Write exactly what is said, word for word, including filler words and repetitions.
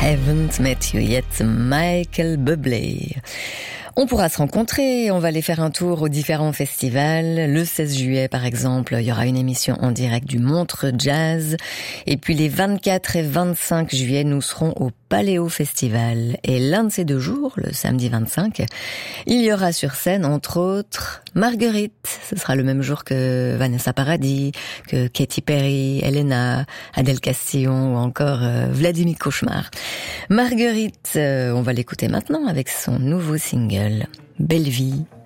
Haven't Met You Yet, Michael Bublé. On pourra se rencontrer, on va aller faire un tour aux différents festivals. Le seize juillet, par exemple, il y aura une émission en direct du Montreux Jazz. Et puis les vingt-quatre et vingt-cinq juillet, nous serons au Paléo Festival. Et l'un de ces deux jours, le samedi vingt-cinq, il y aura sur scène, entre autres, Marguerite. Ce sera le même jour que Vanessa Paradis, que Katy Perry, Elena, Adèle Castillon ou encore euh, Vladimir Cauchemar. Marguerite, euh, on va l'écouter maintenant avec son nouveau single. Belle vie.